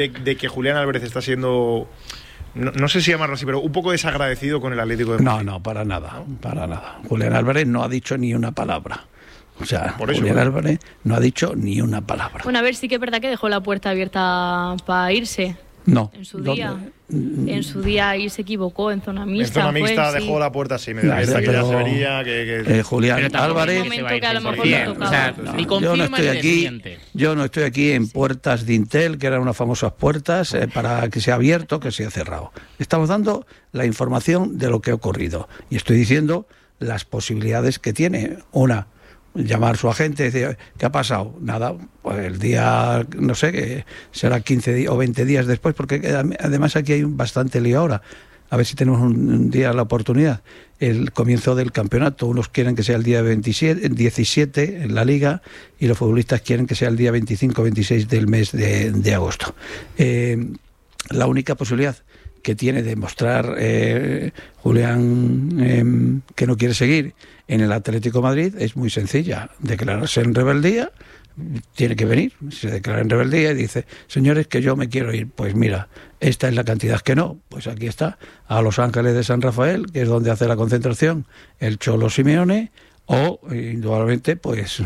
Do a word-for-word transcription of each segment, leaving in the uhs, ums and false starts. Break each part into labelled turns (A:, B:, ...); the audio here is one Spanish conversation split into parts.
A: de, de que Julián Álvarez está siendo, no, no sé si llamarlo así, pero un poco desagradecido con el Atlético de Madrid.
B: No, no, para nada, para nada. Julián Álvarez no ha dicho ni una palabra. O sea,
A: Por eso,
B: Julián
A: ¿eh?
B: Álvarez no ha dicho ni una palabra.
C: Bueno, a ver, sí que es verdad que dejó la puerta abierta para irse.
B: No.
C: En su día. En su día ahí se equivocó en zona mixta.
A: En zona mixta
C: fue,
A: dejó
C: sí.
A: la puerta así, medio
B: Ya,
A: abierta,
B: sí,
A: que ya
B: pero-
A: se vería que... que...
B: Eh, Julián
D: Pero tampoco
B: Álvarez.
C: un momento que a lo mejor
D: Bien,
C: le tocaba.
D: o sea,
B: No,
D: ni
B: yo
D: confirma
B: no estoy
D: ni
B: aquí,
D: desmiente.
B: yo no estoy aquí en puertas de Intel, que eran unas famosas puertas, eh, para que sea abierto, que sea cerrado. Estamos dando la información de lo que ha ocurrido y estoy diciendo las posibilidades que tiene. Una, llamar a su agente y decir, ¿qué ha pasado? Nada, pues el día, no sé, que será quince di- o veinte días después, porque además aquí hay un bastante lío ahora. A ver si tenemos un, un día la oportunidad. El comienzo del campeonato, unos quieren que sea el día veintisiete, diecisiete en la Liga y los futbolistas quieren que sea el día veinticinco veintiséis del mes de, de agosto. Eh, la única posibilidad que tiene de mostrar eh, Julián eh, que no quiere seguir en el Atlético de Madrid es muy sencilla: declararse en rebeldía. Tiene que venir, se declara en rebeldía y dice, señores, que yo me quiero ir. Pues mira, esta es la cantidad que no, pues aquí está, a Los Ángeles de San Rafael, que es donde hace la concentración el Cholo Simeone, o indudablemente pues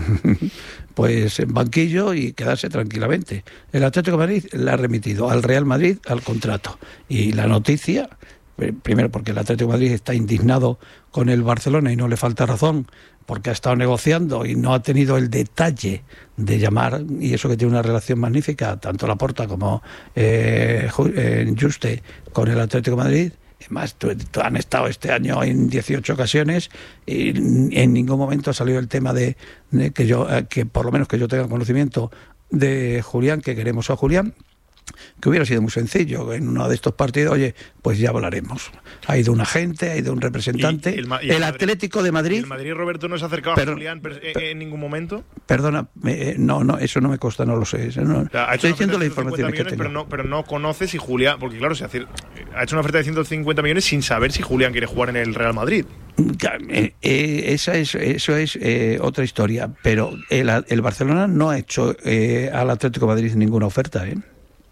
B: pues en banquillo y quedarse tranquilamente. El Atlético de Madrid le ha remitido al Real Madrid al contrato, y la noticia, primero porque el Atlético de Madrid está indignado con el Barcelona y no le falta razón, porque ha estado negociando y no ha tenido el detalle de llamar, y eso que tiene una relación magnífica, tanto Laporta como eh, eh, Juste con el Atlético de Madrid. Además, han estado este año en dieciocho ocasiones y en ningún momento ha salido el tema de, de que yo, que por lo menos que yo tenga conocimiento de Julián, que queremos a Julián, que hubiera sido muy sencillo en uno de estos partidos. Oye, pues ya hablaremos. Ha ido un agente, ha ido un representante.
A: Y el, Ma- y
B: el
A: Madrid-
B: Atlético de Madrid.
A: ¿El Madrid, Roberto, no se ha acercado
B: Pero-
A: a Julián per- en, en ningún momento?
B: Perdona, eh, no, no, eso no me consta, no lo sé. Eso no,
A: O sea, ha hecho
B: estoy
A: una
B: diciendo
A: oferta
B: las
A: de ciento cincuenta
B: informaciones que
A: millones,
B: tengo.
A: pero no, pero no conoce si Julián, porque claro, se hace, ha hecho una oferta de ciento cincuenta millones sin saber si Julián quiere jugar en el Real Madrid.
B: Eh, eh, esa es, eso es eh, otra historia, pero el, el Barcelona no ha hecho eh, al Atlético de Madrid ninguna oferta, ¿eh?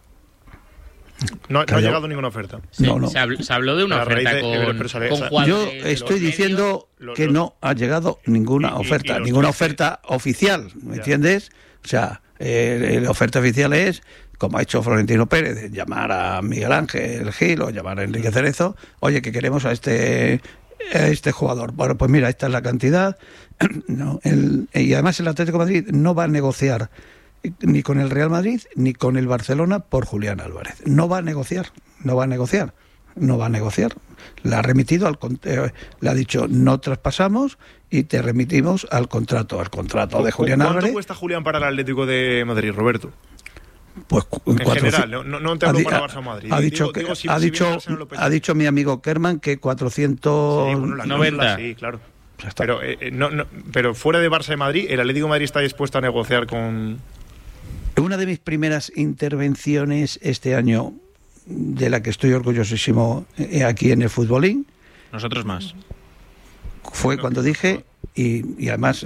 A: No, no ha
B: Callao.
A: llegado ninguna oferta.
D: Sí,
B: No, no.
D: Se, habló, se habló de una
A: A raíz
D: oferta
A: de-
D: con,
A: pero sale-
D: con
A: o sea,
D: Juan
B: Yo
D: de- de
B: estoy
D: los
B: diciendo
A: medios,
B: que
A: los-
B: no ha llegado ninguna
A: y- y-
B: oferta,
A: y los
B: ninguna
A: tuits-
B: oferta oficial, ¿me
A: Ya.
B: entiendes? O sea, eh, la oferta oficial es, como ha hecho Florentino Pérez, de llamar a Miguel Ángel Gil o llamar a Enrique Cerezo, oye, que queremos a este a este jugador. Bueno, pues mira, esta es la cantidad. No, el, y además el Atlético de Madrid no va a negociar ni con el Real Madrid ni con el Barcelona por Julián Álvarez. No va a negociar, no va a negociar, no va a negociar. Le ha remitido al con- eh, le ha dicho no traspasamos y te remitimos al contrato, al contrato de Julián
A: ¿Cuánto
B: Álvarez.
A: cuesta Julián para el Atlético de Madrid, Roberto?
B: Pues cu-
A: En
B: cuatro-
A: general, no, no- no te
B: ha
A: hablo
B: di-
A: para
B: ha-
A: Barça o Madrid.
B: Ha
A: Digo-
B: dicho que
A: digo, si-
B: ha
A: si
B: dicho
A: viene el Arsenal, lo pesa.
B: ha dicho mi amigo Kerman que cuatrocientos
A: Sí, bueno, la
D: noventa.
A: cláusula, sí, claro.
B: Ya está.
A: Pero, eh, eh, no, no, pero fuera de Barça y Madrid, ¿el Atlético de Madrid está dispuesto a negociar con...?
B: Una de mis primeras intervenciones este año, de la que estoy orgullosísimo eh, aquí en el Futbolín,
D: Nosotros más.
B: fue cuando dije, y, y además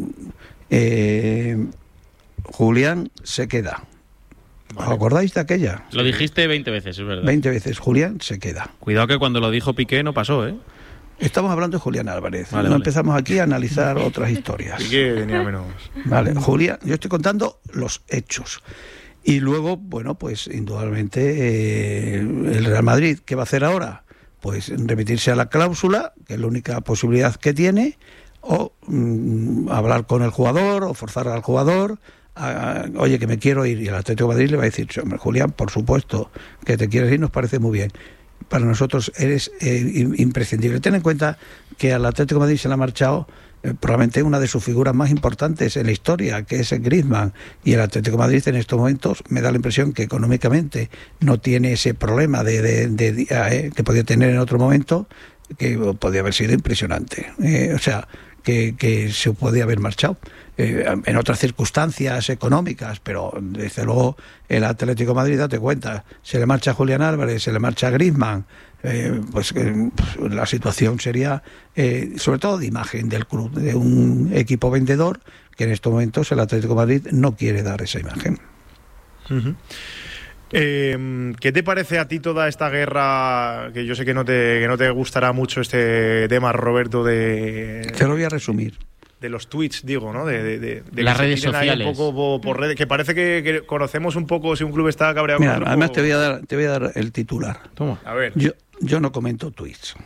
B: eh, Julián se queda. ¿Os acordáis de aquella?
D: Lo dijiste veinte veces, es verdad.
B: veinte veces, Julián se queda.
E: Cuidado que cuando lo dijo Piqué no pasó, ¿eh?
B: Estamos hablando de Julián Álvarez.
E: Vale,
B: no
E: vale.
B: empezamos aquí a analizar otras historias.
A: Sí que tenía menos...
B: Vale, Julián, yo estoy contando los hechos. Y luego, bueno, pues indudablemente eh, el Real Madrid, ¿qué va a hacer ahora? Pues remitirse a la cláusula, que es la única posibilidad que tiene, o mm, hablar con el jugador, o forzar al jugador, a, a, oye, que me quiero ir. Y el Atlético de Madrid le va a decir, hombre, Julián, por supuesto, que te quieres ir, nos parece muy bien. Para nosotros eres eh, imprescindible. Ten en cuenta que al Atlético de Madrid se le ha marchado eh, probablemente una de sus figuras más importantes en la historia, que es Griezmann, y el Atlético de Madrid en estos momentos me da la impresión que económicamente no tiene ese problema de, de, de, de eh, que podía tener en otro momento, que podía haber sido impresionante. Eh, o sea, que, que se podía haber marchado eh, en otras circunstancias económicas, pero desde luego el Atlético de Madrid, date cuenta, se le marcha a Julián Álvarez, se le marcha a Griezmann, eh, pues eh, la situación sería eh, sobre todo de imagen del club, de un equipo vendedor, que en estos momentos el Atlético de Madrid no quiere dar esa imagen.
A: Uh-huh. Eh, ¿Qué te parece a ti toda esta guerra? Que yo sé que no te, que no te gustará mucho este tema, Roberto, de...
B: Te lo voy a resumir.
A: De los tweets, digo, ¿no? De, de, de, de
D: las
A: que
D: redes
A: se tiren ahí
D: sociales.
A: un poco por, por redes, que parece que, que conocemos un poco si un club está cabreado
B: Mira,
A: con otro.
B: además te voy a dar, te voy a dar el titular.
E: Toma.
A: A ver,
B: Yo, yo no comento tweets.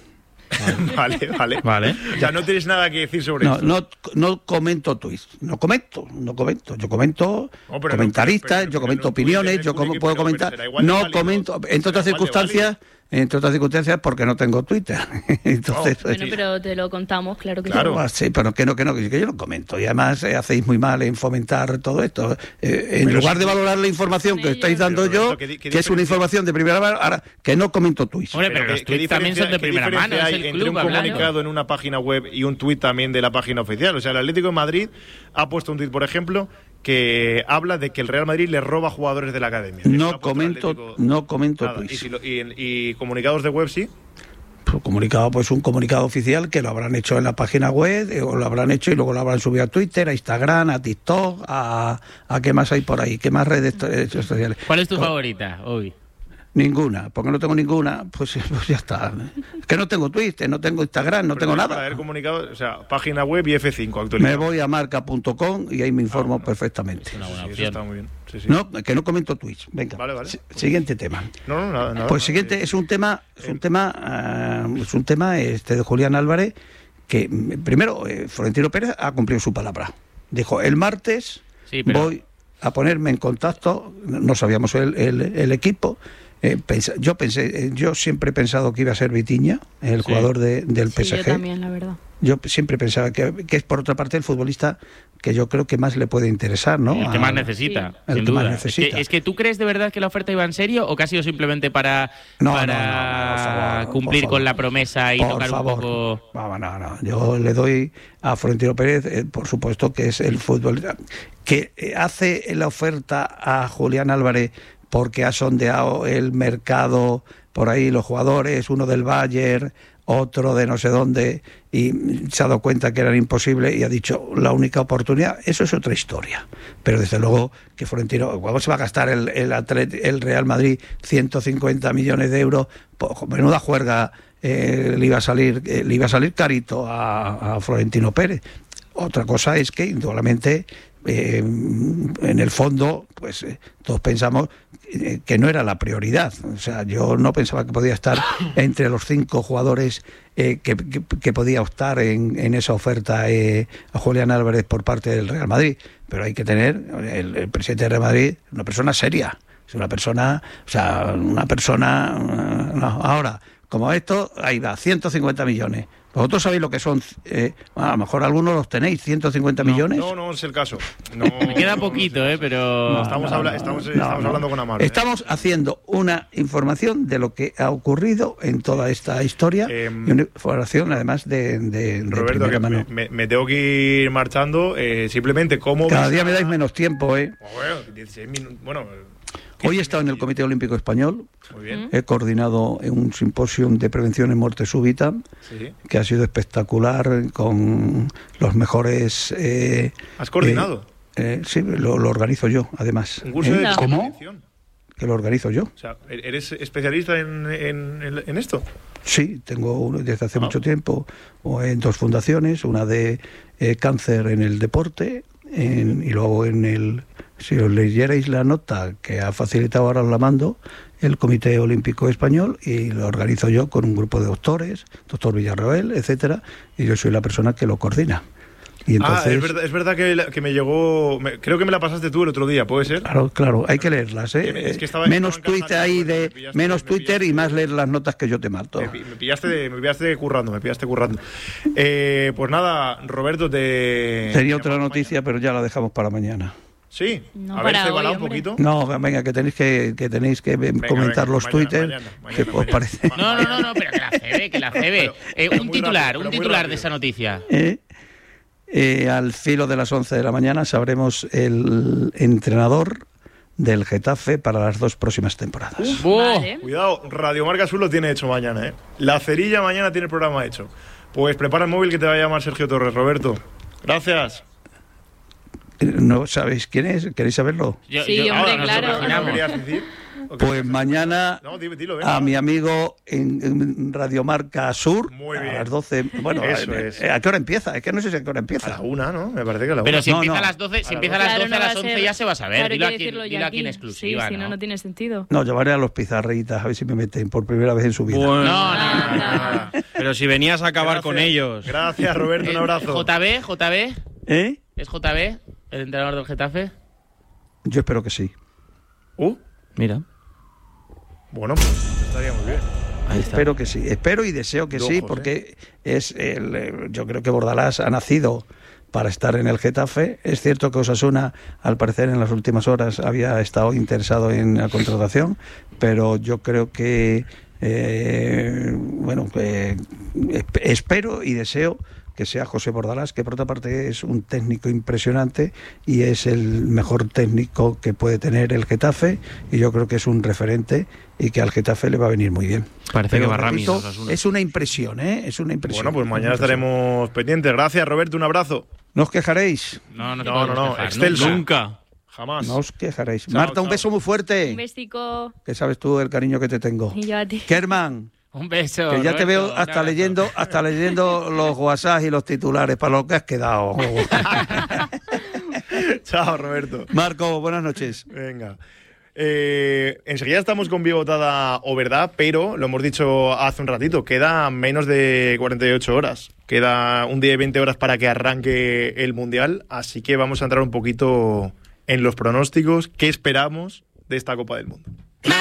A: vale, vale.
E: Vale.
A: O sea, no tienes nada que decir sobre
B: No,
A: esto.
B: no, no comento tweets. No comento, no comento. Yo comento
A: No, pero no,
B: comentaristas,
A: pero- pero-
B: yo
A: pero
B: comento
A: los
B: opiniones,
A: tweets
B: yo
A: de
B: como
A: Juli,
B: puedo
A: pero- pero
B: comentar.
A: será igual de
B: No
A: válido.
B: comento,
A: Será
B: entre otras
A: igual de
B: circunstancias, entre otras circunstancias porque no tengo Twitter. Entonces,
A: Oh,
C: Bueno,
A: Sí.
C: pero te lo contamos, claro que
A: Claro.
C: sí.
B: Ah, sí, pero que no, que no, que yo no comento. Y además eh, hacéis muy mal en fomentar todo esto. Eh, en
A: Pero
B: lugar
A: si
B: de
A: tú-
B: valorar la información que
C: Pero,
B: estáis dando
A: Roberto,
B: yo,
A: ¿qué di- qué
B: que es una
A: diferencia-
B: información de primera mano, ahora que no comento tweets.
D: Hombre, pero
A: ¿qué-
D: los
A: qué
D: tweets también
A: diferencia-
D: son de
A: qué
D: primera
A: diferencia
D: mano, es
A: hay
D: el
A: entre
D: club
A: un
D: hablando.
A: comunicado en una página web y un tuit también de la página oficial? O sea, el Atlético de Madrid ha puesto un tuit, por ejemplo, que habla de que el Real Madrid le roba jugadores de la academia. Eso lo
B: No
A: ha puesto el
B: comento,
A: Atlético.
B: no comento
A: Nada.
B: tweets.
A: Y, si lo- y en- y comunicados de web sí.
B: Pues comunicado, pues un comunicado oficial que lo habrán hecho en la página web, eh, o lo habrán hecho y luego lo habrán subido a Twitter, a Instagram, a TikTok, a, a qué más hay por ahí, qué más redes to- eh, sociales.
D: ¿Cuál es tu
B: Co-
D: favorita hoy?
B: Ninguna, porque no tengo ninguna, pues, pues ya está. Es que no tengo Twitter, no tengo Instagram, no
A: Pero
B: tengo
A: Para
B: nada.
A: haber comunicado, o sea, página web y F cinco
B: Me
A: actualizado.
B: voy a marca punto com y ahí me informo perfectamente.
D: Una buena
A: Sí, eso
D: opción.
A: está muy bien. Sí, sí.
B: No, que no comento tweets. Venga,
A: Vale, vale.
B: si- siguiente tema.
A: No, no, nada, nada.
B: Pues
A: nada,
B: siguiente
A: sí.
B: es un tema, es un tema, ah, es un tema este de Julián Álvarez que mm, primero eh, Florentino Pérez ha cumplido su palabra. Dijo el martes
D: Sí, pero-
B: voy a ponerme en contacto. No sabíamos el, el, el equipo. Eh, pensa- yo pensé, eh, yo siempre he pensado que iba a ser Vitinha, el
D: Sí.
B: jugador de, del
C: Sí,
B: P S G.
C: yo también, la verdad.
B: Yo siempre pensaba que, que es por otra parte el futbolista que yo creo que más le puede interesar, ¿no?
D: El que más
B: A-
D: necesita,
C: Sí.
B: El
D: sin
B: que más
D: duda.
B: necesita.
D: Es, que, es que tú crees de verdad que la oferta iba en serio o que ha sido simplemente para,
B: No,
D: para
B: no, no, no, por favor,
D: cumplir
B: por
D: con
B: favor.
D: la promesa y
B: Por
D: tocar
B: favor.
D: un poco?
B: No, no, no. Yo le doy a Florentino Pérez, eh, por supuesto, que es el futbolista que eh, hace la oferta a Julián Álvarez porque ha sondeado el mercado por ahí, los jugadores, uno del Bayern, otro de no sé dónde, y se ha dado cuenta que era imposible y ha dicho la única oportunidad. Eso es otra historia. Pero desde luego que Florentino, ¿cómo se va a gastar el, el, Atlet- el Real Madrid ciento cincuenta millones de euros? Pues, menuda juerga eh, le iba a salir, eh, le iba a salir carito a, a Florentino Pérez. Otra cosa es que indudablemente eh, en el fondo pues eh, todos pensamos eh, que no era la prioridad. O sea, yo no pensaba que podía estar entre los cinco jugadores eh, que, que, que podía optar en, en esa oferta eh, a Julián Álvarez por parte del Real Madrid, pero hay que tener el, el presidente del Real Madrid una persona seria, es una persona, o sea, una persona uh, no, ahora como esto, ahí va, ciento cincuenta millones. ¿Vosotros sabéis lo que son? Eh, a lo mejor algunos los tenéis, ciento cincuenta millones.
A: No, no es el caso. No,
D: Me queda
A: no,
D: poquito,
A: no es
D: ¿eh?
A: el caso.
D: Pero...
B: No,
A: Estamos,
B: no,
A: habla-
B: no,
A: estamos,
B: no,
A: estamos
B: no.
A: hablando con Amaro. ¿eh?
B: Estamos haciendo una información de lo que ha ocurrido en toda esta historia
A: Eh,
B: y una información además de, de, de
A: Roberto,
B: primera
A: que
B: mano.
A: me, me- me tengo que ir marchando. Eh, simplemente, ¿cómo
B: Cada
A: ves
B: día
A: a-
B: me dais menos tiempo, ¿eh?
A: Bueno, dieciséis minutos. Bueno,
B: Hoy he estado en el Comité Olímpico Español,
A: muy bien.
B: he coordinado un simposium de prevención en muerte súbita
A: Sí.
B: que ha sido espectacular con los mejores... eh,
A: ¿Has coordinado?
B: eh, eh, sí, lo, lo organizo yo, además.
A: Un curso
B: ¿Eh?
A: de
B: ¿Cómo?
A: prevención.
B: Que lo organizo yo.
A: O sea, ¿eres especialista en, en, en- en esto?
B: Sí, tengo uno desde hace
A: Ah.
B: mucho tiempo o en dos fundaciones, una de eh, cáncer en el deporte en- y luego en el, si os leyerais la nota que ha facilitado, ahora os la mando, el Comité Olímpico Español, y lo organizo yo con un grupo de doctores, doctor Villarroel, etcétera, y yo soy la persona que lo coordina. Y entonces,
A: ah, es verdad, es verdad que, la- que me llegó. me- creo que me la pasaste tú el otro día, ¿puede ser?
B: Claro, claro, hay que leerlas, ¿eh?
A: Que me- es que estaba-
B: menos
A: estaba
B: Twitter
A: encajando,
B: ahí
A: me
B: de
A: pillaste-
B: menos
A: me
B: Twitter y
A: pillaste.
B: más leer las notas que yo te mato.
A: Me, pi- me pillaste, de- me pillaste currando, me pillaste currando. Eh, pues nada, Roberto, te.
B: Sería
A: te
B: otra
A: llamamos
B: noticia, pero ya la dejamos para mañana.
A: mañana. Sí,
C: No
A: a ver,
C: para
A: cebala
C: hoy,
A: un
C: hombre.
A: poquito.
B: No, venga, que tenéis que, que tenéis que
A: Venga,
B: comentar
A: venga,
B: los
A: mañana,
B: Twitter.
A: mañana, mañana,
B: ¿Qué os
A: mañana.
B: parece?
A: Ma-
D: No, no, no, no, pero que la cebe, que la cebe.
A: Pero-
D: Eh,
A: pero
D: un
A: muy
D: titular,
A: rápido,
D: un
A: pero muy
D: titular de
A: rápido.
D: esa noticia.
B: Eh, eh, al filo de las once de la mañana sabremos el entrenador del Getafe para las dos próximas temporadas.
D: ¡Buah!
C: Vale.
A: Cuidado, Radio Marca Sur lo tiene hecho mañana, ¿eh? La Cerilla mañana tiene el programa hecho. Pues prepara el móvil que te va a llamar Sergio Torres, Roberto. Gracias.
B: ¿No sabéis quién es? ¿Queréis saberlo?
D: Yo,
C: Sí,
D: yo-
C: hombre,
D: ahora nos
C: claro.
D: lo
A: ¿No
D: imaginamos.
A: querías decir? ¿O qué?
B: Pues mañana
A: No, dilo, dilo, venga.
B: a mi amigo en, en Radiomarca Sur
A: Muy
B: a
A: bien.
B: las doce. Bueno,
A: Eso
B: a,
A: es.
B: ¿a qué hora empieza? Es que no sé si a qué hora
A: A
B: empieza.
A: la una, ¿no? Me parece que a la una.
D: Pero si
B: No,
D: empieza
B: no.
D: a las doce, si
A: Claro,
D: empieza a las
C: Claro,
D: doce,
C: no
D: a
C: va
D: las
C: a
D: once
C: ser-
D: ya se va a saber.
C: Claro,
D: Dilo
C: hay que
D: aquí,
C: decirlo
D: dilo
C: ya
D: aquí en
C: aquí.
D: exclusiva,
C: Sí, si
D: ¿no?
C: no, no tiene sentido.
B: No, llevaré a los pizarritas a ver si me meten por primera vez en su vida.
E: Bueno,
D: No, no, no, no.
A: Ah,
E: pero si venías a acabar
A: gracias.
E: con ellos.
A: Gracias, Roberto, un
D: Eh,
A: abrazo.
D: J B, J B,
B: ¿Eh?
D: ¿es J B el entrenador del Getafe?
B: Yo espero que sí.
A: Uh,
E: Mira,
A: bueno, pues estaría muy bien.
E: ahí está.
B: Espero que sí. Espero y deseo que
A: De
B: sí,
A: ojos,
B: porque es el, eh, yo creo que Bordalás ha nacido para estar en el Getafe. Es cierto que Osasuna, al parecer, en las últimas horas había estado interesado en la contratación, pero yo creo que, eh, bueno, que esp- espero y deseo que sea José Bordalás, que por otra parte es un técnico impresionante y es el mejor técnico que puede tener el Getafe, y yo creo que es un referente y que al Getafe le va a venir muy bien.
E: Parece
B: Pero,
E: que va Ramis.
B: repito,
E: Osasuna.
B: es una impresión, ¿eh? Es una impresión.
A: Bueno, pues mañana
B: Es una impresión.
A: estaremos pendientes. Gracias, Roberto, un abrazo.
B: No os quejaréis,
D: No, no, te
A: No,
D: podemos
A: no, no,
D: quejar,
A: excelso.
D: nunca.
E: Nunca.
A: Jamás.
B: no os quejaréis.
A: Chao,
B: Marta, un
A: chao.
B: beso muy fuerte.
C: Un besico.
B: Que sabes tú el cariño que te tengo.
C: Y yo a ti.
B: Kerman,
D: Un beso.
B: que ya te
D: Roberto,
B: veo
D: un
B: hasta
D: abrazo.
B: leyendo, hasta leyendo los WhatsApp y los titulares para lo que has quedado.
A: Chao, Roberto.
B: Marco, buenas noches.
A: Venga. Eh, enseguida estamos con Bigotada o Verdad, pero lo hemos dicho hace un ratito, queda menos de cuarenta y ocho horas. Queda un día y veinte horas para que arranque el Mundial, así que vamos a entrar un poquito en los pronósticos. ¿Qué esperamos de esta Copa del Mundo?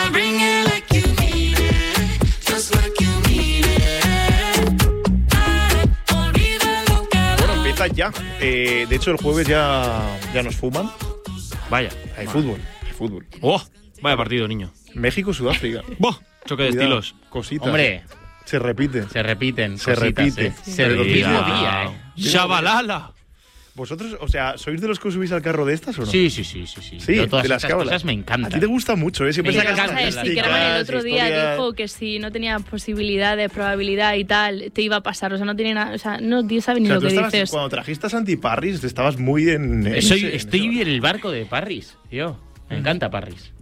A: Bueno, empieza ya. Eh, de hecho, el jueves ya, ya nos fuman.
E: Vaya.
A: Hay fútbol, hay fútbol.
E: ¡Oh! Vaya partido, niño.
A: México-Sudáfrica.
E: ¡Buah! Choque de
A: Cuidado,
E: estilos.
A: Cositas.
D: Hombre,
A: Se repite.
D: se repiten.
A: Se
D: cositas,
A: repite.
D: ¿eh?
A: Sí.
D: Se
A: Pero
D: el
A: lo
D: mismo
A: mismo
D: día, ¿eh?
E: ¡Shabalala!
A: ¿Vosotros, o sea, sois de los que os subís al carro de estas o no?
D: Sí, sí, sí, sí. sí.
A: Sí,
D: Yo todas
A: de las
D: esas
A: cábalas.
D: cosas me
A: A
D: encantan.
A: ti te gusta mucho, ¿eh? Siempre
D: Me
A: sacas
D: encanta.
A: estadísticas,
C: Sí, que Kerman el otro día
A: historias.
C: dijo que si no tenía posibilidades, probabilidad y tal, te iba a pasar. O sea, no tiene nada. O sea, no Dios sabe
A: O
C: ni
A: sea,
C: lo
A: tú
C: que
A: estabas-
C: dices.
A: cuando trajiste a Santi Parris, te estabas muy en. en
D: Soy-
A: ese- en
D: estoy
A: ese-
D: en el barco de Parris, tío. Me encanta Parris.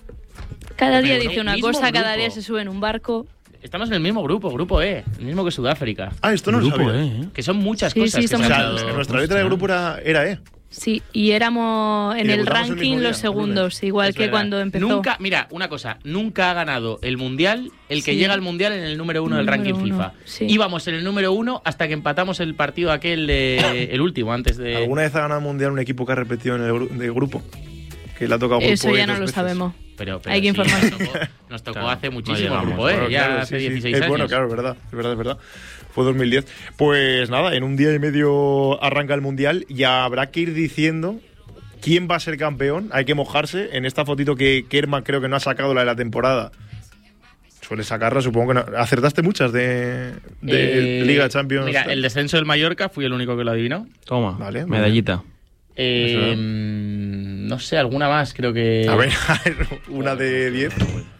C: Cada día
D: Pero
C: dice una
D: mismo
C: cosa, cada
D: grupo.
C: día se sube en un barco.
D: Estamos en el mismo grupo, grupo E, el mismo que Sudáfrica.
A: Ah, esto no lo
E: Grupo,
A: sabía.
E: ¿eh?
D: Que son muchas
C: Sí,
D: cosas.
C: sí,
D: que
C: somos
A: O
D: se han
A: sea,
C: muchos.
D: dado-
A: en nuestra letra de grupo era, era E.
C: Sí, y éramos en
A: Y
C: el
A: debutamos el
C: ranking
A: mismo día,
C: los segundos,
A: lunes.
C: igual
D: Es
C: que
D: verdad.
C: cuando empezó.
D: Nunca, mira, una cosa, nunca ha ganado el mundial el que
C: Sí.
D: llega al mundial en el número uno del
C: Número
D: ranking
C: uno,
D: FIFA.
C: sí.
D: Íbamos en el número uno hasta que empatamos el partido aquel de el último antes de.
A: ¿Alguna vez ha ganado el mundial un equipo que ha repetido en el gru- de grupo? Que le ha tocado grupo
C: Eso
A: E
C: ya no
A: dos
C: lo
A: veces.
C: sabemos.
D: Pero, pero
C: Hay que
D: sí,
C: informarse.
D: Nos tocó, nos tocó
E: Claro,
D: hace
E: no
D: muchísimo el
E: llegamos.
D: grupo, ¿eh?
A: Bueno,
D: Ya
A: claro,
D: hace
A: sí, sí.
D: dieciséis
A: Es
D: años.
A: bueno, claro, es verdad, es verdad, es verdad. Fue dos mil diez. Pues nada, en un día y medio arranca el mundial y habrá que ir diciendo quién va a ser campeón. Hay que mojarse. En esta fotito que Kerman creo que no ha sacado la de la temporada, suele sacarla, supongo que no. ¿Acertaste muchas de, de
D: Eh,
A: Liga Champions?
D: Mira, el descenso del Mallorca fui el único que lo adivinó.
E: Toma,
A: Vale,
E: medallita.
D: Eh,
A: Eso.
D: no sé, alguna más, creo que.
A: A ver, una de diez.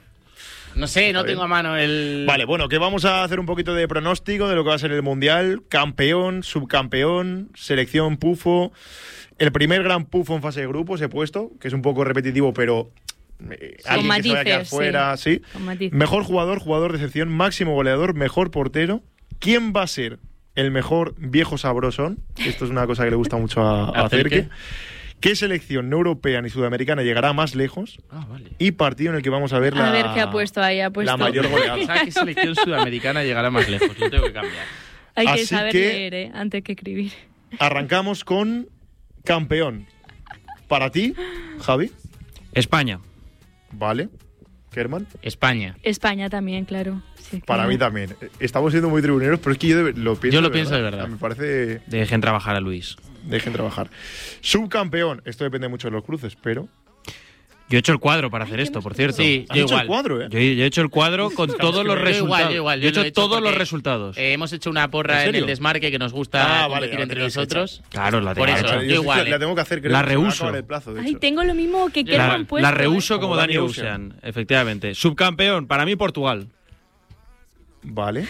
D: No sé, no
A: A ver.
D: tengo a mano el.
A: Vale, bueno, que vamos a hacer un poquito de pronóstico de lo que va a ser el Mundial. Campeón, subcampeón, selección pufo. El primer gran pufo en fase de grupos he puesto, que es un poco repetitivo, pero eh,
C: Con
A: alguien que se vaya a quedar
C: matices, sí.
A: fuera, sí.
C: Con matices.
A: Mejor jugador, jugador de excepción, máximo goleador, mejor portero. ¿Quién va a ser el mejor viejo sabrosón? Esto es una cosa que le gusta mucho a, a
D: Acerque.
A: Acerque. ¿Qué selección no europea ni sudamericana llegará más lejos?
D: Ah, vale.
A: Y partido en el que vamos a ver la,
C: A ver qué ha puesto ahí. Ha puesto.
A: la mayor goleada.
D: ¿Sabes qué selección sudamericana llegará más lejos? Lo tengo que cambiar.
C: Hay que
A: Así
C: saber
A: que-
C: leer, ¿eh? Antes que escribir.
A: Arrancamos con campeón. Para ti, Javi.
E: España.
A: Vale. Kerman.
D: España.
C: España también, claro. Sí,
A: Para
C: claro.
A: mí también. Estamos siendo muy tribuneros, pero es que yo de- lo pienso
D: Yo lo
A: de
D: pienso de verdad.
A: Me parece...
E: Dejen trabajar a Luis.
A: Dejen trabajar. Subcampeón. Esto depende mucho de los cruces, pero...
E: Yo he hecho el cuadro para hacer esto, por cierto.
D: Sí,
A: Has
D: yo
A: hecho
D: igual.
A: el cuadro, ¿eh?
E: Yo, he yo he hecho el cuadro con todos los
D: Yo
E: resultados.
D: igual, yo igual,
E: Yo he
D: yo lo
E: hecho
D: he hecho
E: todos los
D: porque,
E: resultados.
D: Eh, hemos hecho una porra
A: ¿En
D: en,
A: serio?
D: el desmarque que nos gusta
A: Ah, vale,
D: competir
A: la
D: entre
A: tenéis
D: nosotros.
E: Claro, la
D: Por
E: tengo
D: eso,
E: hecha.
D: yo
A: sí
D: igual,
A: La
D: ¿eh?
A: tengo que hacer, creo.
E: La
A: que se me va a
E: rehuso.
A: acabar el plazo, de
C: Ay,
A: hecho.
C: tengo lo mismo que
A: La-
C: Kerman
E: La,
C: puesto.
E: la rehuso
C: ¿eh?
E: como,
A: Como
E: Dani
A: Dani
E: Ocean, efectivamente. Subcampeón, para mí Portugal.
A: Vale.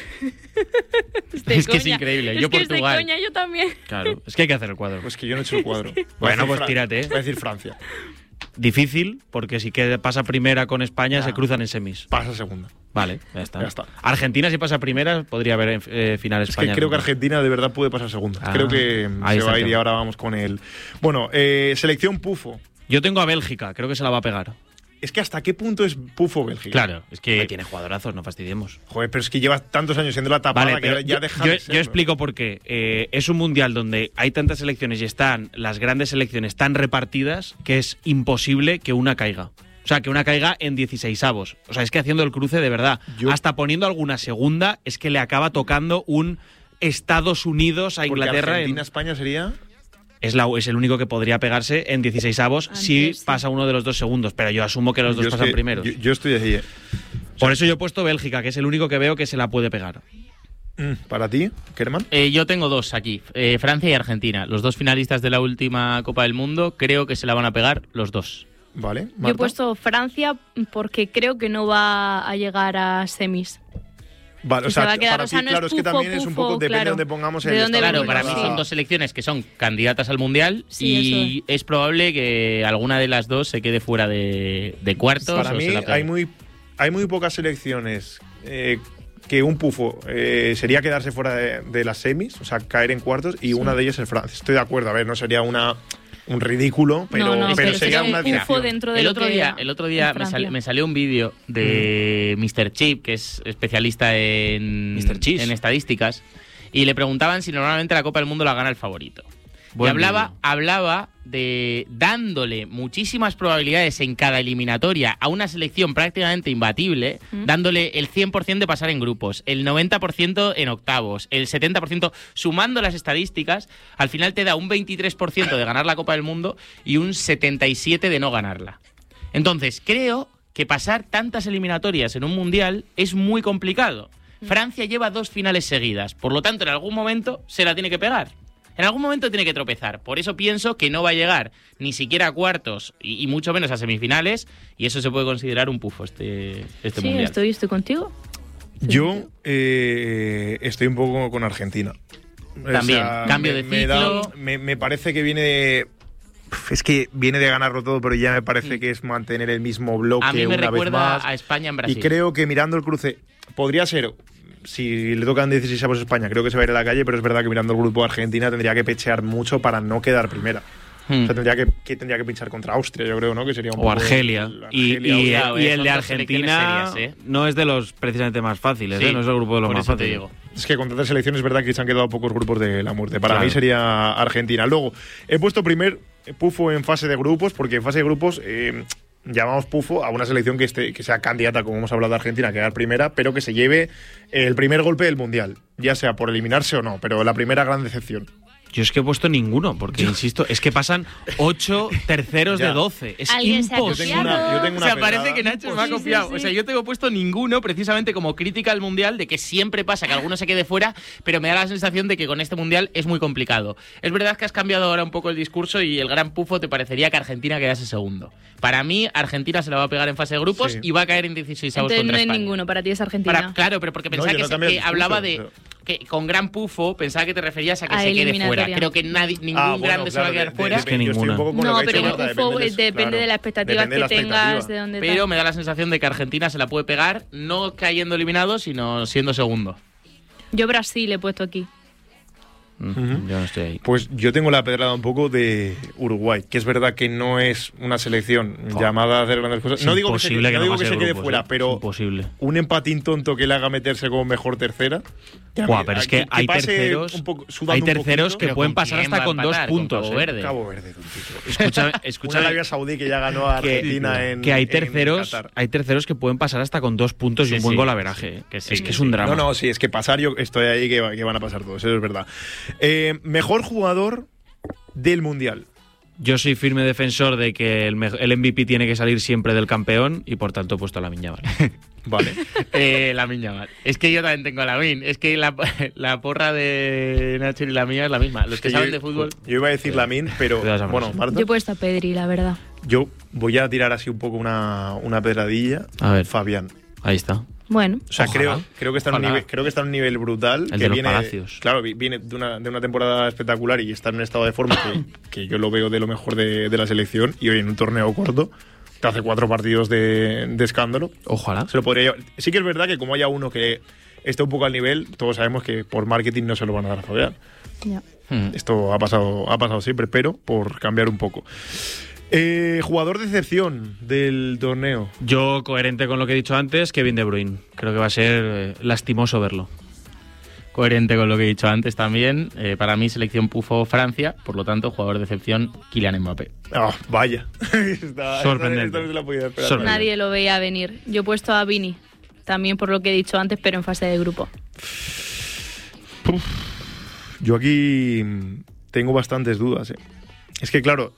C: Es, de
D: Es que es
C: coña.
D: increíble.
C: Es
D: Yo
C: que es de
D: Portugal.
C: coña, yo también.
E: Claro, es que hay que hacer el cuadro.
A: Pues que yo no he hecho el cuadro. Voy a
E: Bueno,
A: decir
E: pues
A: Fra-
E: tírate.
A: Voy a decir Francia.
E: Difícil, porque si que pasa primera con España
A: Ya.
E: se cruzan en semis.
A: Pasa segunda.
E: Vale, ya está.
A: Ya está.
E: Argentina, si pasa primera, podría haber eh, final
A: Es
E: España.
A: que creo que Argentina de verdad puede pasar segunda.
E: Ah,
A: creo que
E: ahí
A: se
E: está
A: va a
E: el
A: ir y
E: tema.
A: ahora vamos con el. Bueno, eh, selección Pufo.
E: Yo tengo a Bélgica, creo que se la va a pegar.
A: Es que hasta qué punto es Pufo Bélgica.
E: Claro, es que
A: Hombre.
E: tiene jugadorazos, no fastidiemos.
A: Joder, pero es que llevas tantos años siendo la tapada
E: Vale,
A: que
E: pero
A: ahora ya
E: yo,
A: deja
E: yo-
A: de
E: yo
A: serlo.
E: explico por qué. Eh, es un mundial donde hay tantas selecciones y están las grandes selecciones tan repartidas que es imposible que una caiga. O sea, que una caiga en dieciseisavos. O sea, es que haciendo el cruce de verdad,
A: Yo-
E: hasta poniendo alguna segunda, es que le acaba tocando un Estados Unidos a
A: Porque
E: Inglaterra. en-
A: Argentina-España sería.
E: es, la, es el único que podría pegarse en dieciseisavos si
C: Antes, sí.
E: pasa uno de los dos segundos. Pero yo asumo que los dos
A: Yo es
E: pasan
A: que-
E: primeros.
A: Yo, yo estoy ahí. eh.
E: Por eso yo he puesto Bélgica, que es el único que veo que se la puede pegar.
A: Mm, ¿Para ti, Kerman?
D: Eh, yo tengo dos aquí, eh, Francia y Argentina. Los dos finalistas de la última Copa del Mundo, creo que se la van a pegar los dos.
A: Vale.
C: Yo he
A: Marta.
C: puesto Francia porque creo que no va a llegar a semis.
A: Vale, o
C: que se
A: sea,
C: va a quedar,
A: para
C: o sea,
A: ti,
C: no
A: claro,
C: es
A: es que
C: pufo,
A: también es un
C: pufo,
A: poco. Depende
C: claro.
A: de dónde pongamos
C: De
A: el
C: dónde
A: estado
D: Claro,
C: venimos,
D: para mí
C: sí.
D: son dos selecciones que son candidatas al Mundial
C: Sí,
D: y es probable que alguna de las dos se quede fuera de, de cuartos.
A: Para
D: o
A: mí
D: se la pegue.
A: hay muy, hay muy pocas selecciones eh, que un pufo eh, sería quedarse fuera de, de las semis, o sea, caer en cuartos, y una de ellas es Francia. Estoy de acuerdo, a ver, no sería una un ridículo, pero,
C: no, no,
A: pero
C: pero
A: sería
C: sería
A: una
C: un pufo
A: excepción.
C: dentro de
D: el
C: lo
D: otro
C: que
D: día,
C: era
D: el otro día
C: en
D: me, sal-
C: Francia.
D: me salió un vídeo de míster Chip, que es especialista en,
E: míster Cheese.
D: en estadísticas, y le preguntaban si normalmente la Copa del Mundo la gana el favorito.
E: Buen
D: y hablaba,
E: vídeo.
D: hablaba de dándole muchísimas probabilidades en cada eliminatoria a una selección prácticamente imbatible,
C: Mm.
D: dándole el cien por ciento de pasar en grupos, el noventa por ciento en octavos, el setenta por ciento, sumando las estadísticas, al final te da un veintitrés por ciento de ganar la Copa del Mundo y un setenta y siete por ciento de no ganarla. Entonces, creo que pasar tantas eliminatorias en un mundial es muy complicado. Francia lleva dos finales seguidas, por lo tanto, en algún momento se la tiene que pegar. En algún momento tiene que tropezar. Por eso pienso que no va a llegar ni siquiera a cuartos y, y mucho menos a semifinales, y eso se puede considerar un pufo este, este
C: Sí,
D: mundial.
C: estoy, estoy contigo.
A: Yo eh, estoy un poco con Argentina. O
D: También,
A: sea,
D: cambio
A: me-
D: de
A: me, da-
D: ciclo.
A: me, me parece que viene de. Uf, Es que viene de ganarlo todo, pero ya me parece que es mantener el mismo bloque
D: A mí me
A: una vez
D: recuerda
A: más.
D: a España en
A: Y
D: Brasil.
A: creo que mirando el cruce, podría ser, si le tocan dieciséis a España, creo que se va a ir a la calle, pero es verdad que mirando el grupo de Argentina tendría que pechear mucho para no quedar primera.
D: Hmm.
A: O sea, tendría que, que tendría que pinchar contra Austria, yo creo, ¿no? Que sería un
E: O
A: poco
E: Argelia.
A: el-
E: Y,
A: Argelia,
E: y-
A: Austria.
D: Claro,
E: y
D: eh,
E: el
D: son
E: de
D: dos selecciones
E: Argentina
D: serias, ¿eh?
E: no es de los precisamente más fáciles,
D: Sí,
E: ¿eh? No es el grupo de los
D: por
E: más
D: eso te
E: fáciles.
D: digo.
A: Es que con tantas selecciones es verdad que se han quedado pocos grupos de la muerte. Para
E: Claro.
A: mí sería Argentina. Luego, he puesto primer pufo en fase de grupos, porque en fase de grupos eh, llamamos pufo a una selección que, esté, que sea candidata, como hemos hablado de Argentina, a quedar primera, pero que se lleve el primer golpe del Mundial, ya sea por eliminarse o no, pero la primera gran decepción.
E: Yo es que he puesto ninguno, porque insisto, es que pasan ocho terceros
A: Ya.
E: de doce. Es
C: Alguien se ha
E: imposible.
A: Yo tengo una, yo tengo
D: O
A: una
D: sea,
A: pedrada.
D: parece que Nacho me ha
C: Sí, sí,
D: copiado.
C: sí.
D: O sea, yo tengo puesto ninguno precisamente como crítica al Mundial, de que siempre pasa que alguno se quede fuera, pero me da la sensación de que con este Mundial es muy complicado. Es verdad que has cambiado ahora un poco el discurso y el gran pufo te parecería que Argentina quedase segundo. Para mí, Argentina se la va a pegar en fase de grupos
A: Sí.
D: y va a caer en dieciséis avos
C: Entonces no
D: contra
C: hay
D: España.
C: ninguno, para ti es Argentina.
D: Para- claro, pero porque
A: No,
D: pensaba
A: yo
D: que,
A: no
D: se-
A: cambié el
D: que
A: discurso,
D: hablaba de
A: pero-
D: que con gran pufo pensaba que te referías a que
C: A
D: se quede
C: eliminatoria.
D: fuera. Creo que nadie, ningún
A: Ah, bueno,
D: grande se va a
A: claro,
D: quedar
A: de-
D: fuera.
A: de-
E: Es que
A: yo estoy un
E: ninguna.
A: poco con lo
C: No,
A: que ha
C: pero
A: dicho
C: que
A: Marta,
C: pufo
A: depende de-
C: depende
A: claro,
C: de las expectativas
A: depende de
C: que
A: la
C: tengas,
A: expectativa.
C: de dónde
D: Pero
C: tal.
D: me da la sensación de que Argentina se la puede pegar no cayendo eliminado, sino siendo segundo.
C: Yo Brasil he puesto aquí.
E: Mm,
A: Ujú.
E: Yo no estoy ahí.
A: Pues yo tengo la pedrada un poco de Uruguay, que es verdad que no es una selección
E: Oh.
A: llamada a hacer grandes cosas.
E: Es
A: no digo que se,
E: imposible que
A: no
E: no
A: digo
E: pase
A: que se
E: de
A: quede
E: grupos,
A: fuera,
E: ¿eh? Es
A: pero
E: imposible.
A: un empatín tonto que le haga meterse como mejor tercera. que-
E: Buah, pero es que, hay
A: pase
E: terceros,
A: un poco- sudando
E: hay
A: un
E: terceros
A: poquito.
E: que
D: Pero
E: pueden
D: ¿con
E: pasar
D: quién
E: hasta
D: va a
E: con dos
D: empatar? ¿Con
E: puntos.
D: Cabo
E: ¿eh?
D: Verde?
A: Cabo Verde, tontito.
E: Escúchame,
A: Una
E: escúchame
A: Arabia Saudí que ya ganó a
E: que,
A: Argentina en
E: que hay
A: en
E: terceros,
A: Qatar.
E: hay terceros que pueden pasar hasta con dos puntos y
D: Sí,
E: un buen
D: sí,
E: golaveraje. ¿eh?
D: que sí,
E: es
D: que
E: que es
D: sí.
E: un drama.
A: No, no, sí, es que pasar yo estoy ahí que, va- que van a pasar todos, eso es verdad. Eh, mejor jugador del Mundial.
E: Yo soy firme defensor de que el, me- el M V P tiene que salir siempre del campeón y por tanto he puesto a Lamine Yamal.
A: Vale.
D: Eh, Lamine Yamal. Es que yo también tengo a Lamine. Es que la, la porra de Nacho y la mía es la misma. Los que
A: yo,
D: saben de fútbol.
A: Yo iba a decir Lamine, pero
E: Cuidado esa
A: bueno,
E: frase.
A: Marta.
C: Yo he puesto a Pedri, la verdad.
A: Yo voy a tirar así un poco una, una pedradilla.
E: A ver.
A: Fabián.
E: Ahí está.
C: Bueno.
A: O sea,
E: Ojalá.
A: creo, creo, que está en un
E: Ojalá.
A: nivel, creo que está en un nivel brutal.
E: El
A: que
E: de los
A: viene,
E: Palacios.
A: Claro, vi- viene de una, de una temporada espectacular y está en un estado de forma que, que yo lo veo de lo mejor de, de la selección. Y hoy en un torneo corto te hace cuatro partidos de, de escándalo.
E: Ojalá.
A: Se lo podría llevar. Sí que es verdad que como haya uno que esté un poco al nivel, todos sabemos que por marketing no se lo van a dar a Fabián.
C: Ya.
D: Hmm.
A: Esto ha pasado, ha pasado siempre, pero por cambiar un poco. Eh, jugador de excepción del torneo.
E: Yo, coherente con lo que he dicho antes, Kevin De Bruyne. Creo que va a ser eh, lastimoso verlo.
D: Coherente con lo que he dicho antes también. Eh, para mí, selección Pufo Francia, por lo tanto, jugador de excepción Kylian Mbappé.
A: Ah, vaya. Esta-
E: Sorprendente.
A: esta- esta no se la podía esperar.
E: Sorprendente.
C: Nadie lo veía venir. Yo he puesto a Vini, también por lo que he dicho antes, pero en fase de grupo.
A: Yo aquí mm, tengo bastantes dudas. eh. Es que, claro,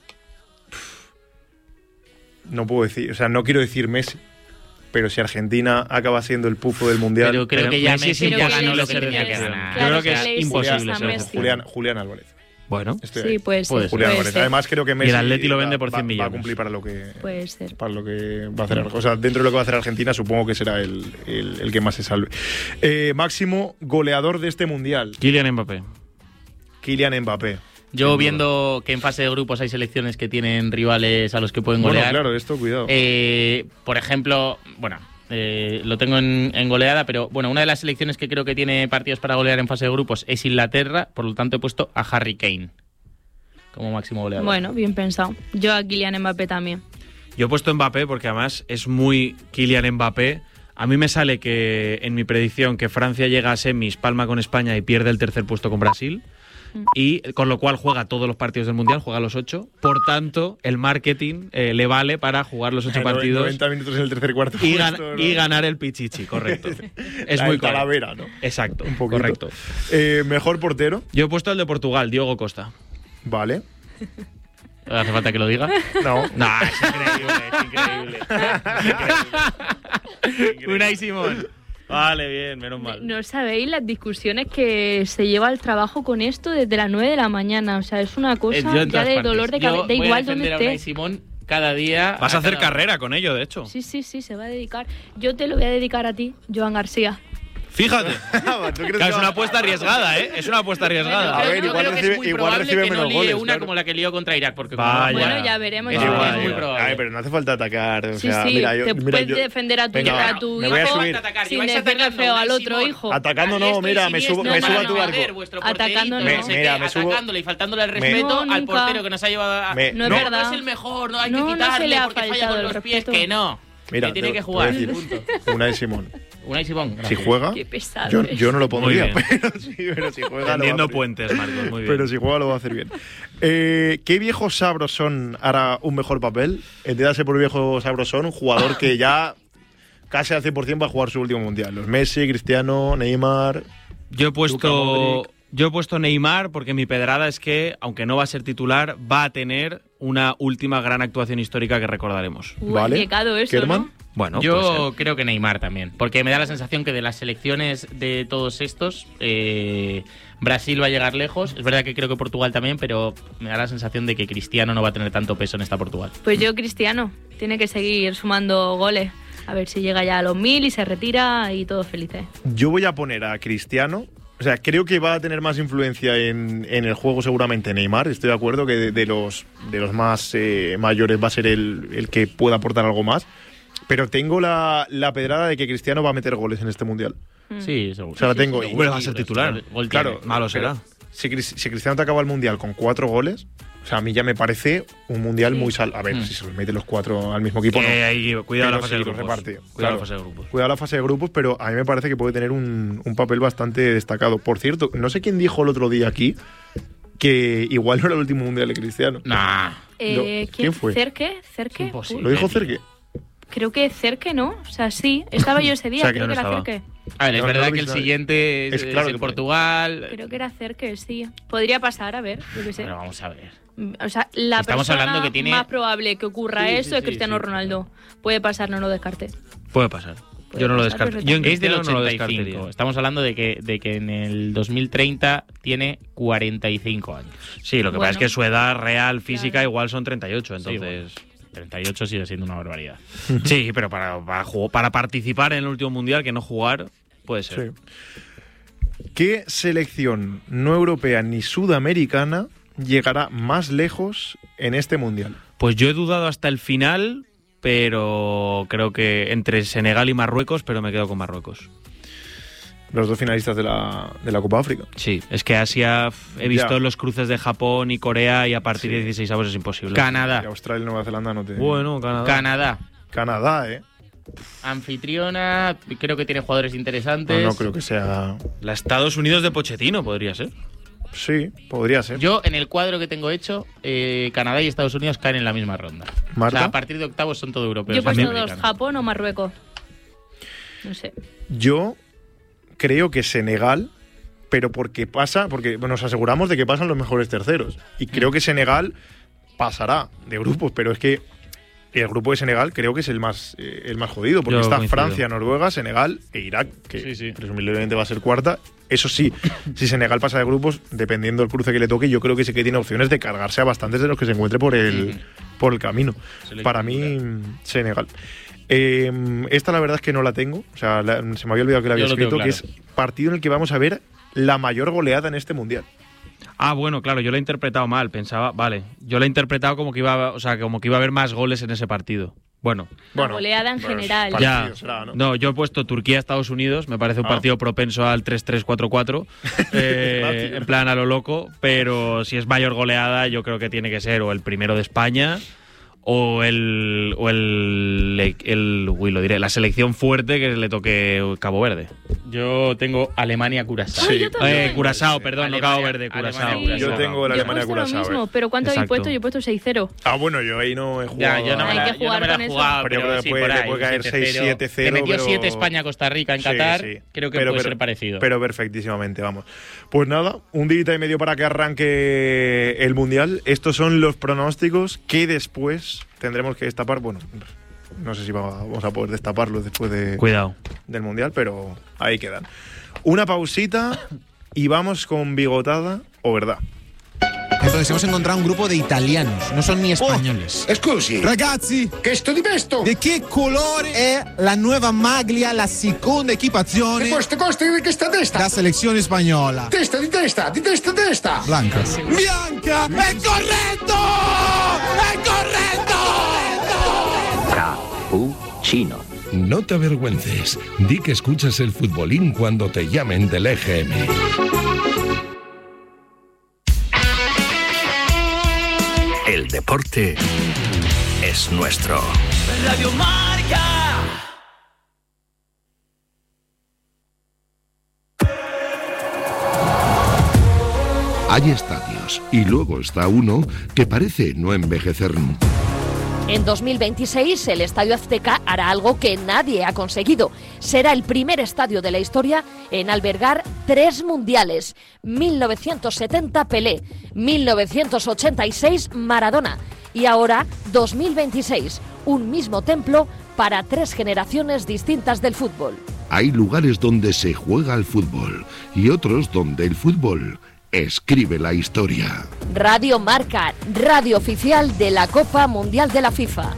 A: no puedo decir, o sea, no quiero decir Messi, pero si Argentina acaba siendo el pufo del Mundial,
D: Pero creo
E: Pero
D: que ya
E: Messi
D: Messi
C: Pero
D: ya
C: que
D: ganó
C: le
D: lo que
C: exiges-
D: tenía que ganar.
E: Yo creo que
C: le
E: es
C: exiges
E: imposible
C: a
E: ser
C: Messi.
A: Julián, Julián Álvarez.
E: Bueno,
A: Estoy
C: Sí,
A: ahí.
C: puede ser.
D: Puede ser.
A: Julián
C: puede
A: Álvarez.
C: ser.
A: Además, creo que Messi
E: el Atleti lo vende
A: va-
E: por
A: va-
E: cien
A: Va a
E: millones.
A: cumplir para lo que
C: Puede ser.
A: para lo que va a hacer. O sea, dentro de lo que va a hacer Argentina, supongo que será el, el- el que más se salve. Eh, máximo goleador de este Mundial,
E: Kylian Mbappé.
A: Kylian Mbappé.
D: Yo viendo que en fase de grupos hay selecciones que tienen rivales a los que pueden
A: Bueno,
D: golear.
A: claro, esto, cuidado.
D: Eh, por ejemplo, bueno, eh, lo tengo en, en goleada, pero bueno, una de las selecciones que creo que tiene partidos para golear en fase de grupos es Inglaterra, por lo tanto he puesto a Harry Kane como máximo goleador.
C: Bueno, bien pensado. Yo a Kylian Mbappé también.
E: Yo he puesto Mbappé porque además es muy Kylian Mbappé. A mí me sale que en mi predicción que Francia llega a semis, palma con España y pierde el tercer puesto con Brasil. Y con lo cual juega todos los partidos del Mundial, juega los ocho. Por tanto, el marketing eh, le vale para jugar los ocho
A: Eh,
E: partidos
A: noventa minutos en el tercer cuarto.
E: y, gan-
A: puesto, ¿no?
E: y ganar el Pichichi, correcto. Es
A: La
E: muy
A: del
E: correcto.
A: Talavera, ¿no?
E: Exacto,
A: Un poquito.
E: correcto.
A: Eh, mejor portero,
E: Yo he puesto el de Portugal, Diogo Costa.
A: vale.
D: ¿Hace falta que lo diga?
A: No.
E: Nah, es increíble, es increíble. Es increíble.
D: Unai Simón.
E: Vale, bien, menos mal.
C: No sabéis las discusiones que se lleva al trabajo con esto desde las nueve de la mañana. O sea, es una
D: Eh,
C: cosa
D: yo en
C: ya
D: todas
C: de
D: partes.
C: dolor de
D: Yo
C: cabeza. Da
D: voy a
C: igual donde
D: defender a Unai
C: esté.
D: Simón cada día.
E: Vas a hacer
D: cada-
E: carrera con ello, de hecho.
C: Sí, sí, sí, se va a dedicar. Yo te lo voy a dedicar a ti, Joan García.
E: Fíjate.
A: ¿Tú crees
E: Claro, es
A: que
E: una
A: va-
E: apuesta arriesgada, ¿eh? Es una apuesta arriesgada.
A: A
D: Yo
A: ver,
D: creo
A: igual
D: que
A: recibe-
D: es muy
A: igual
D: probable
A: recibe
D: que no
A: menos
D: líe
A: goles,
D: una
A: claro.
D: como la que lió contra Irak. Porque como-
E: Vaya.
C: Bueno, ya veremos.
D: Eso
C: ya
D: es
C: veremos.
D: muy probable.
A: Ay, pero no hace falta atacar. O
C: Sí,
A: sea,
C: sí,
A: mira, yo,
C: te
A: mira,
C: puedes
A: yo-
C: defender a tu,
A: Venga,
C: a tu
A: me voy a
C: hijo
A: subir.
C: sin decirle feo al otro hijo.
A: Atacando no, mira, me subo,
C: no,
A: me
C: no,
A: subo a
C: no,
A: tu
C: no.
A: barco.
C: Atacando no.
A: Me-
C: sé
A: mira, me subo-
D: atacándole y faltándole el
A: me-
D: respeto
C: No,
D: al
C: nunca.
D: portero que nos ha llevado a...
A: Me-
C: No es
A: no.
C: verdad.
D: es el mejor, no hay
C: No,
D: que
C: no se
D: quitarle
C: le ha
D: porque falla
C: faltado
D: con
C: el
D: los pies,
C: respeto.
D: que no.
A: Mira,
D: que tiene
A: te-
D: que
A: te voy
D: jugar.
A: a decir, Unai Simón.
D: Unai Simón.
A: Si
D: gracias.
A: juega,
C: Qué pesado.
A: yo,
C: es.
A: yo no lo pondría,
E: Muy bien.
A: pero sí, pero si juega lo va a
E: Tendiendo
A: hacer bien.
E: puentes, Marcos, muy bien.
A: Pero si juega lo va a hacer bien. Eh, ¿Qué viejo Sabrosón hará un mejor papel? Entiéndase por viejo Sabrosón, un jugador que ya casi al cien por ciento va a jugar su último mundial. Los Messi, Cristiano, Neymar.
E: Yo he
A: Luka
E: puesto
A: Modric.
E: yo he puesto Neymar porque mi pedrada es que, aunque no va a ser titular, va a tener una última gran actuación histórica que recordaremos.
C: Uy,
A: Vale.
C: llegado eso,
A: Kerman.
C: ¿no?
E: Bueno, puede
D: Yo
E: ser.
D: creo que Neymar también, porque me da la sensación que de las selecciones de todos estos, eh, Brasil va a llegar lejos. Es verdad que creo que Portugal también, pero me da la sensación de que Cristiano no va a tener tanto peso en esta Portugal.
C: Pues yo, Cristiano, tiene que seguir sumando goles. A ver si llega ya a los mil y se retira y todos felices.
A: Yo voy a poner a Cristiano. O sea, creo que va a tener más influencia en, en el juego seguramente Neymar. Estoy de acuerdo que de, de los, de los más eh, mayores va a ser el, el que pueda aportar algo más. Pero tengo la, la pedrada de que Cristiano va a meter goles en este mundial.
D: Sí, seguro.
A: O sea, la tengo.
D: Sí, sí,
E: Hombre,
D: sí,
E: va a ser
D: sí,
E: titular.
D: gol
A: Claro,
D: tiene.
E: Malo
A: pero
E: será.
A: Si, Cris- si Cristiano te acaba el mundial con cuatro goles, o sea, a mí ya me parece un mundial
C: Sí.
A: muy sal. A ver,
D: Mm.
A: si se los mete los cuatro al mismo equipo, no.
E: Que hay- cuidado
A: Pero
E: la fase
A: sí,
E: de
A: los
E: grupos.
A: reparte.
E: Cuidado
A: Claro.
E: la fase de grupos.
A: Cuidado la fase de grupos, pero a mí me parece que puede tener un, un papel bastante destacado. Por cierto, no sé quién dijo el otro día aquí que igual no era el último mundial de Cristiano.
D: Nah.
C: Eh,
A: ¿Quién fue?
C: ¿Cerque? ¿Cerque?
D: Imposible.
A: ¿Lo dijo
D: tío.
A: Cerque?
C: Creo que Cerque, ¿no? O sea, sí. Estaba yo ese día,
A: O sea, que
C: creo
E: no
C: que era
E: estaba.
C: Cerque.
D: A ver, es
A: No, no
D: verdad
A: lo
D: que
A: vi
D: el
A: nadie.
D: siguiente es,
A: Es claro
D: es
A: que
D: en
A: puede.
D: Portugal.
C: Creo que era Cerque, sí. Podría pasar, a ver, yo qué sé.
D: Pero vamos a ver.
C: O sea, la
D: Estamos
C: persona
D: hablando que tiene-
C: más probable que ocurra
D: Sí, sí,
C: eso
D: sí,
C: es Cristiano
D: sí,
C: Ronaldo. Puede pasar, no lo descarte.
E: Puede pasar.
C: Puede
E: Yo no lo
C: pasar
E: descarto. Yo en
D: Es del
E: Cristiano no lo
D: ochenta y cinco.
E: descartaría.
D: Estamos hablando de que, de que en el dos mil treinta tiene cuarenta y cinco años.
E: Sí, lo que
C: Bueno.
E: pasa es que su edad real física
C: Claro.
E: igual son treinta y ocho,
D: Sí,
E: entonces...
D: treinta y ocho sigue siendo una barbaridad.
E: Sí, pero para, para, jugar, para participar en el último mundial, que no jugar, puede ser.
A: Sí. ¿Qué selección no europea ni sudamericana llegará más lejos en este mundial?
E: Pues yo he dudado hasta el final, pero creo que entre Senegal y Marruecos, pero me quedo con Marruecos.
A: Los dos finalistas de la, de la Copa África.
E: Sí, es que Asia he visto
A: Ya.
E: los cruces de Japón y Corea y a partir
A: Sí.
E: de dieciséis avos es imposible.
D: Canadá.
A: Y Australia y Nueva Zelanda no te...
E: Bueno, Canadá.
D: Canadá.
A: Canadá, ¿eh?
D: Anfitriona, creo que tiene jugadores interesantes.
A: No, no creo que sea...
E: La Estados Unidos de Pochettino podría ser.
A: Sí, podría ser.
D: Yo, en el cuadro que tengo hecho, eh, Canadá y Estados Unidos caen en la misma ronda.
A: ¿Marta?
D: O sea, a partir de octavos son todo europeos.
C: Yo he puesto dos,
D: americanos.
C: Japón o Marruecos. No sé.
A: Yo creo que Senegal, pero porque pasa, porque bueno, nos aseguramos de que pasan los mejores terceros. Y creo que Senegal pasará de grupos, pero es que el grupo de Senegal creo que es el más eh, el más jodido, porque
E: Yo
A: está
E: coincido.
A: Francia, Noruega, Senegal e Irak, que
D: Sí, sí.
A: presumiblemente va a ser cuarta. Eso sí, si Senegal pasa de grupos, dependiendo del cruce que le toque, yo creo que sí que tiene opciones de cargarse a bastantes de los que se encuentre por el,
D: Ujú.
A: por el camino.
D: Selección
A: Para mí, Senegal. Eh, esta la verdad es que no la tengo, o sea, la- se me había olvidado que la había
D: Yo lo tengo
A: escrito, que es
D: claro.
A: partido en el que vamos a ver la mayor goleada en este mundial.
E: Ah, bueno, claro, yo lo he interpretado mal, pensaba, vale, yo lo he interpretado como que iba, o sea, como que iba a haber más goles en ese partido. Bueno,
C: La goleada en general.
A: parecido
E: ya.
A: será, ¿no?
E: No, yo he puesto Turquía-Estados Unidos, me parece un
A: Ah.
E: partido propenso al tres tres cuatro cuatro, eh,
A: Gracias.
E: en plan a lo loco, pero si es mayor goleada, yo creo que tiene que ser o el primero de España o el o el, el uy, lo diré, la selección fuerte que le toque Cabo Verde.
D: Yo tengo Alemania-Curazao.
C: Ay, yo también.
E: Eh, Curazao, perdón,
D: Alemania-
E: no Cabo Verde, Curazao.
D: Alemania-
A: Yo tengo la
C: Yo he
A: Alemania
C: puesto lo
A: Curazao.
C: mismo,
A: eh.
C: pero ¿cuánto habéis
E: Exacto.
C: puesto? Yo he puesto seis cero.
A: Ah, bueno, yo ahí no he
D: Ya,
A: jugado.
D: yo no me
C: Hay
D: la,
C: que
D: yo no
C: jugar
D: me la
C: con
D: he
C: eso.
D: jugado,
A: Pero
D: pero,
A: yo creo que
D: sí,
A: puede-
D: por
A: le
D: ahí,
A: puede caer
D: siete cero.
A: seis siete cero,
D: Le metió
A: pero-
D: siete España-Costa Rica en
A: Sí,
D: Qatar.
A: sí.
D: Creo que
A: Pero-
D: puede
A: pero-
D: ser parecido.
A: Pero perfectísimamente, vamos. Pues nada, un día y medio para que arranque el Mundial. Estos son los pronósticos que después tendremos que destapar. Bueno, no sé si vamos a poder destaparlos después de,
E: Cuidado.
A: del Mundial, pero ahí quedan. Una pausita y vamos con Bigotada o Verdad.
F: Entonces hemos encontrado un grupo de italianos, no son ni españoles.
G: Scusi,
F: Ragazzi,
G: che sto di pesto?
F: ¿de qué colore è la nueva maglia, la seconda equipazione
G: E questo costa di che sta testa?
F: della selezione spagnola?
G: Testa di testa, di testa testa!
F: Blanca. Bianca! È corretto! È corretto!
H: Cappuccino.
I: No te avergüences. Di que escuchas el futbolín cuando te llamen del E G M.
H: El deporte es nuestro.
J: Radio Marca.
I: Hay estadios y luego está uno que parece no envejecer nunca.
K: En dos mil veintiséis, el Estadio Azteca hará algo que nadie ha conseguido. Será el primer estadio de la historia en albergar tres mundiales. mil novecientos setenta Pelé, mil novecientos ochenta y seis Maradona y ahora dos mil veintiséis, un mismo templo para tres generaciones distintas del fútbol.
I: Hay lugares donde se juega al fútbol y otros donde el fútbol escribe la historia.
K: Radio Marca, radio oficial de la Copa Mundial de la FIFA.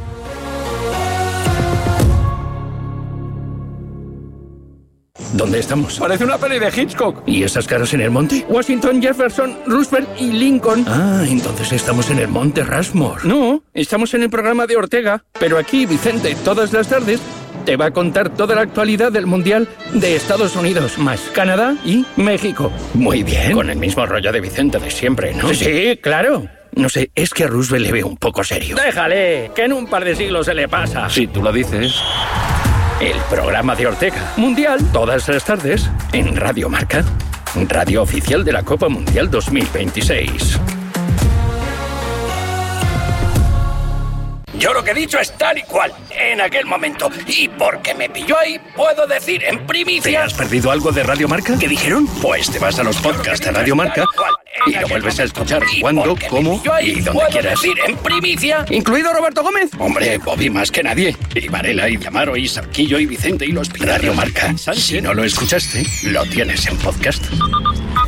H: ¿Dónde estamos?
J: Parece una peli de Hitchcock.
H: ¿Y esas caras en el monte?
J: Washington, Jefferson, Roosevelt y Lincoln.
H: Ah, entonces estamos en el monte Rushmore.
J: No, estamos en el programa de Ortega. Pero aquí, Vicente, todas las tardes, te va a contar toda la actualidad del Mundial de Estados Unidos, más Canadá y México.
H: Muy bien. Con el mismo rollo de Vicente de siempre, ¿no?
J: Sí, claro.
H: No sé, es que a Roosevelt le veo un poco serio.
J: Déjale, que en un par de siglos se le pasa.
H: Si tú lo dices. El programa de Ortega.
J: Mundial.
H: Todas las tardes en Radio Marca, radio oficial de la Copa Mundial dos mil veintiséis.
J: Yo lo que he dicho es tal y cual, en aquel momento. Y porque me pilló ahí, puedo decir en
H: ¿Te
J: primicia...
H: has perdido algo de Radio Marca?
J: ¿Qué dijeron?
H: Pues te vas a los podcasts de Radio Marca y lo vuelves a escuchar
J: Y
H: cuando,
J: porque me
H: cómo
J: pilló ahí,
H: y donde
J: puedo
H: quieras.
J: decir en primicia... ¿Incluido Roberto Gómez?
H: Hombre, Bobby más que nadie. Y Varela, y Amaro, y Sarquillo, y Vicente, y los Radio Marca. Si no lo escuchaste, lo tienes en podcast.